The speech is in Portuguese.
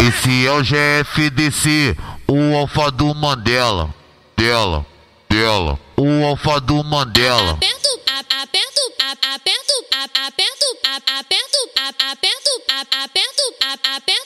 Esse é o GFDC, o alfa do Mandela. Dela, o alfa do Mandela. Aperto, aperto, aperto, aperto, aperto, aperto, aperto, aperto, aperto,